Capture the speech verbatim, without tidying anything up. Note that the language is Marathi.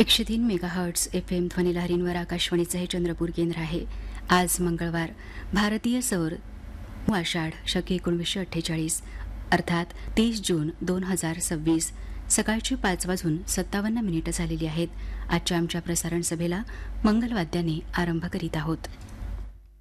एकशे तीन मेगाहर्ट्स एफ एम ध्वनिलहरींवर आकाशवाणीचं हे चंद्रपूर केंद्र आहे. आज मंगळवार भारतीय सौर आषाढ शके एकोणीसशे अठ्ठेचाळीस अर्थात तीस जून दोन हजार सव्वीस सकाळची पाच वाजून सत्तावन्न मिनिटं झालेली आहेत. आजच्या आमच्या प्रसारण सभेला मंगलवाद्याने आरंभ करीत आहोत.